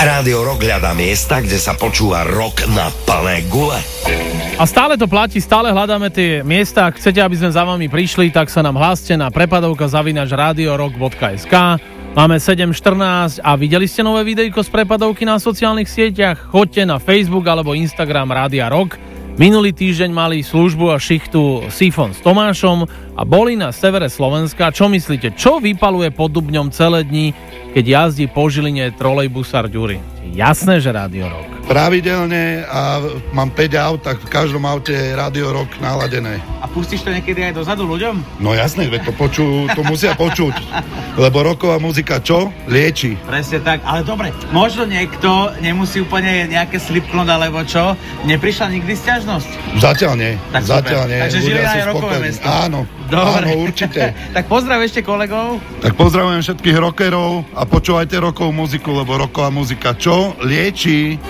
Rádio Rock hľadá miesta, kde sa počúva rock na plné gule. A stále to platí, stále hľadáme tie miesta. Ak chcete, aby sme za vami prišli, tak sa nám hláste na prepadovka@radiorock.sk. Máme 7:14 a videli ste nové videjko z prepadovky na sociálnych sieťach? Choďte na Facebook alebo Instagram Rádia Rock. Minulý týždeň mali službu a šichtu Sifon s Tomášom a boli na severe Slovenska. Čo myslíte, čo vypaluje pod Dubňom celé dni, keď jazdí po Žiline trolejbusár Ďuri? Jasné, že Rádio Rock. Pravidelne a mám 5 aut, tak v každom aute je Rádio Rock naladené. A pustíš to niekedy aj dozadu ľuďom? No jasné, veď to musia počuť. Lebo rocková muzika čo? Lieči. Presne tak, ale dobre, možno niekto nemusí úplne nejaké slipknúť alebo čo, neprišla nikdy sťažnosť? Zatiaľ nie. Tak zatiaľ nie. Takže Žilina je rockové mesto. Áno, dobre. Áno, určite. Tak pozdrav ešte kolegov. Tak pozdravujem všetkých rockerov a počúvajte rockovú muziku, lebo rocková muzika čo? Lieči.